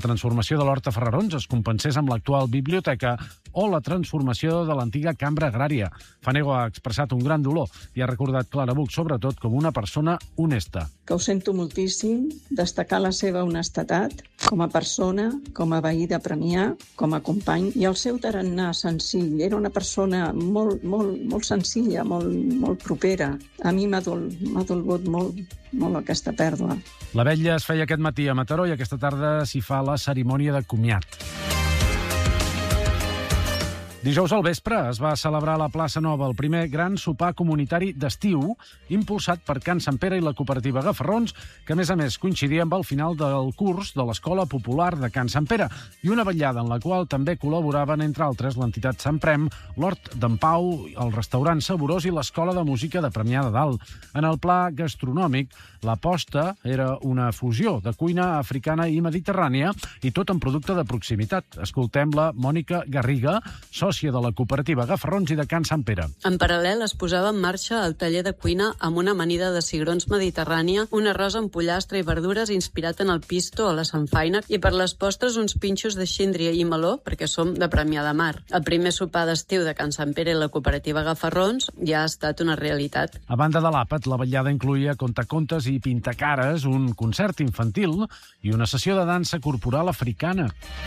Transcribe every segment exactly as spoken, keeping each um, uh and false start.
transformació de l'Horta Ferrarons es compensés amb l'actual biblioteca o la transformació de l'antiga cambra agrària. Fanego ha expressat un gran dolor i ha recordat Clara Buch, sobretot, com una persona honesta. Que ho sento moltíssim, destacar la seva honestedat com a persona, com a veí de Premià, com a company, i el seu tarannà senzill. Era una persona molt, molt, molt senzilla, molt, molt propera. A mi m'ha dol, m'ha dolgut molt, molt aquesta pèrdua. La vetlla es feia aquest matí a Mataró i aquesta tarda s'hi fa la cerimònia de comiat. Dijous al vespre es va celebrar a la plaça Nova el primer gran sopar comunitari d'estiu impulsat per Can Sant Pere i la cooperativa Gafarrons, que a més a més coincidia amb el final del curs de l'Escola Popular de Can Sant Pere i una vetllada en la qual també col·laboraven, entre altres, l'entitat Sant Prem, l'Hort d'en Pau, el restaurant Saborós i l'Escola de Música de Premià de Dalt. En el pla gastronòmic, l'aposta era una fusió de cuina africana i mediterrània i tot en producte de proximitat. Escoltem la Mònica Garriga, sòcia de la cooperativa Gafarrons i de Can Sant Pere. En paral·lel es posava en marxa el taller de cuina amb una amanida de cigrons mediterrània, un arròs amb pollastre i verdures inspirat en el pisto o la samfaina i per les postres uns pinxos de xíndria i meló perquè som de Premià de Mar. El primer sopar d'estiu de Can Sant Pere i la cooperativa Gafarrons ja ha estat una realitat. A banda de l'àpat, la vetllada incluïa contacontes i pintacares, un concert infantil i una sessió de dansa corporal africana.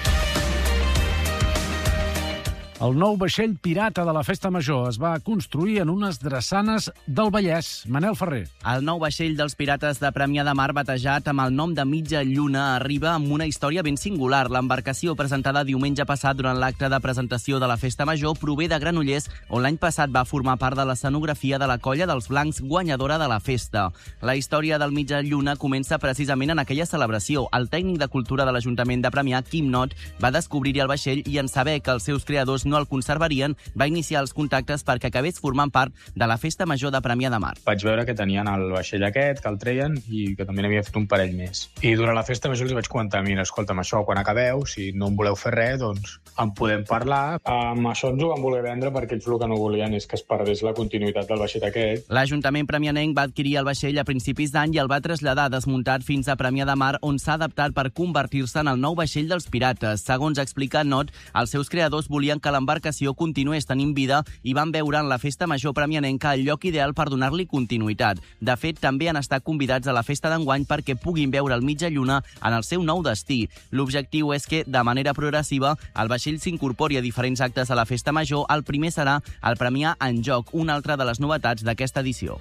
El nou vaixell pirata de la Festa Major es va construir en unes drassanes del Vallès. Manel Ferrer. El nou vaixell dels pirates de Premià de Mar, batejat amb el nom de Mitja Lluna, arriba amb una història ben singular. L'embarcació, presentada diumenge passat durant l'acte de presentació de la Festa Major, prové de Granollers, on l'any passat va formar part de l'escenografia de la Colla dels Blancs, guanyadora de la festa. La història del Mitja Lluna comença precisament en aquella celebració. El tècnic de cultura de l'Ajuntament de Premià, Quim Not, va descobrir el vaixell i en saber que els seus creadors no el conservarien, va iniciar els contactes perquè acabés formant part de la Festa Major de Premià de Mar. Vaig veure que tenien el vaixell aquest, que el treien, i que també n'havia fet un parell més. I durant la Festa Major els vaig comentar, mira, escolta'm, això, quan acabeu, si no en voleu fer res, doncs en podem parlar. Amb això ens ho van voler vendre perquè ells el que no volien és que es perdés la continuïtat del vaixell aquest. L'Ajuntament premianenc va adquirir el vaixell a principis d'any i el va traslladar desmuntat fins a Premià de Mar, on s'ha adaptat per convertir-se en el nou vaixell dels pirates. Segons explica Not, els seus creadors volien que l'embarcació continués tenint vida i van veure en la Festa Major premianenca el lloc ideal per donar-li continuïtat. De fet, també han estat convidats a la festa d'enguany perquè puguin veure el Mitja Lluna en el seu nou destí. L'objectiu és que, de manera progressiva, el vaixell s'incorpori a diferents actes a la Festa Major. El primer serà el Premià en Joc, una altra de les novetats d'aquesta edició.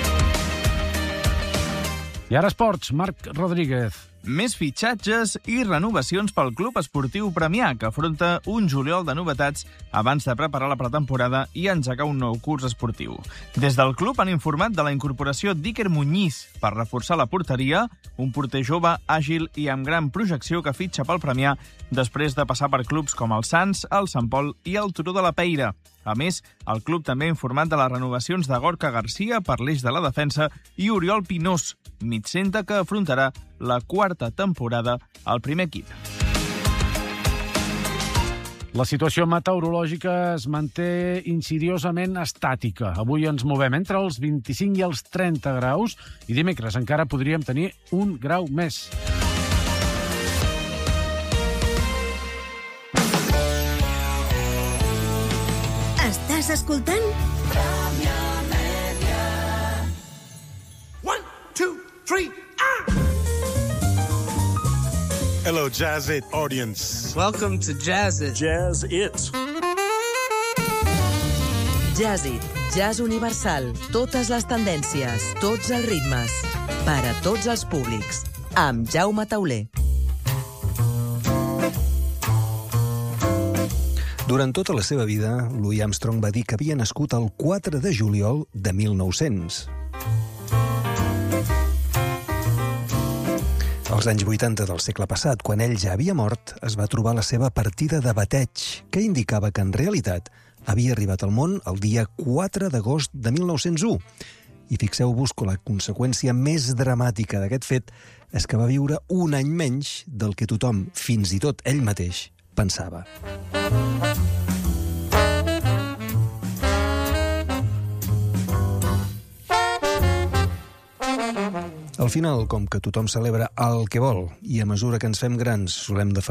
I ara esports, Marc Rodríguez. Més fitxatges i renovacions pel Club Esportiu Premià, que afronta un juliol de novetats abans de preparar la pretemporada i engegar un nou curs esportiu. Des del club han informat de la incorporació d'Iker Muñiz per reforçar la porteria, un porter jove, àgil i amb gran projecció que fitxa pel Premià després de passar per clubs com el Sants, el Sant Pol i el Turó de la Peira. A més, el club també ha informat de les renovacions de Gorka Garcia per l'eix de la defensa i Oriol Pinós, migcenta que afrontarà la quarta temporada al primer equip. La situació meteorològica es manté insidiosament estàtica. Avui ens movem entre els vint-i-cinc i els trenta graus i dimecres encara podríem tenir un grau més. Estàs escoltant? One, two, three, ah! Hello, Jazz It audience. Welcome to Jazz It. Jazz It. Jazz It, jazz universal, totes les tendències, tots els ritmes, per a tots els públics, amb Jaume Tauler. Durant tota la seva vida, Louis Armstrong va dir que havia nascut el quatre de juliol de mil nou-cents. Als anys vuitanta del segle passat, quan ell ja havia mort, es va trobar la seva partida de bateig, que indicava que en realitat havia arribat al món el dia quatre d'agost de mil nou-cents u. I fixeu-vos que la conseqüència més dramàtica d'aquest fet és que va viure un any menys del que tothom, fins i tot ell mateix, pensava. Al final, com que tothom celebra el que vol i a mesura que ens fem grans solem de